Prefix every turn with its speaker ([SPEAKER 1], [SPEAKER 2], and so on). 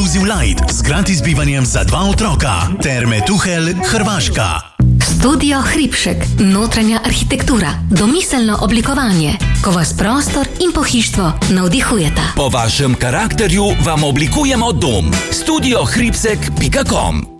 [SPEAKER 1] Exclusive Light z gratis bivanjem za 2 otroka. Terme Tuhelj, Hrvaška.
[SPEAKER 2] Studio Hribšek, notranja arhitektura, domiselno oblikovanje, ko vas prostor in pohištvo navdihujeta.
[SPEAKER 3] Po vašem karakterju vam oblikujemo dom. studiohribsek.com